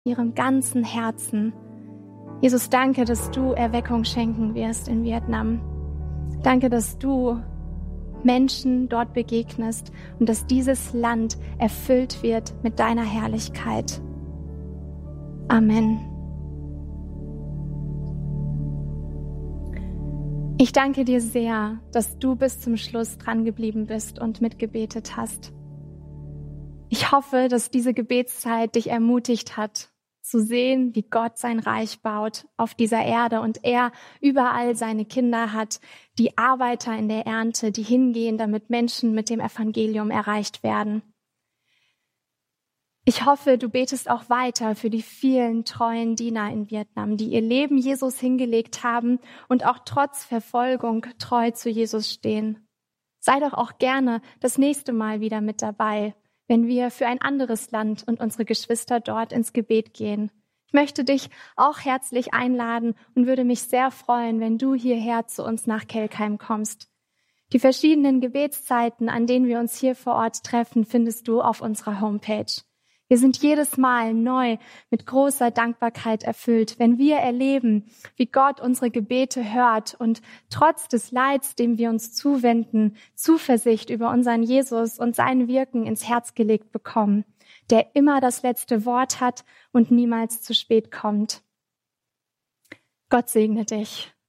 ihrem ganzen Herzen. Jesus, danke, dass du Erweckung schenken wirst in Vietnam. Danke, dass du Menschen dort begegnest und dass dieses Land erfüllt wird mit deiner Herrlichkeit. Amen. Ich danke dir sehr, dass du bis zum Schluss dran geblieben bist und mitgebetet hast. Ich hoffe, dass diese Gebetszeit dich ermutigt hat, zu sehen, wie Gott sein Reich baut auf dieser Erde und er überall seine Kinder hat, die Arbeiter in der Ernte, die hingehen, damit Menschen mit dem Evangelium erreicht werden. Ich hoffe, du betest auch weiter für die vielen treuen Diener in Vietnam, die ihr Leben Jesus hingelegt haben und auch trotz Verfolgung treu zu Jesus stehen. Sei doch auch gerne das nächste Mal wieder mit dabei, wenn wir für ein anderes Land und unsere Geschwister dort ins Gebet gehen. Ich möchte dich auch herzlich einladen und würde mich sehr freuen, wenn du hierher zu uns nach Kelkheim kommst. Die verschiedenen Gebetszeiten, an denen wir uns hier vor Ort treffen, findest du auf unserer Homepage. Wir sind jedes Mal neu mit großer Dankbarkeit erfüllt, wenn wir erleben, wie Gott unsere Gebete hört und trotz des Leids, dem wir uns zuwenden, Zuversicht über unseren Jesus und sein Wirken ins Herz gelegt bekommen, der immer das letzte Wort hat und niemals zu spät kommt. Gott segne dich.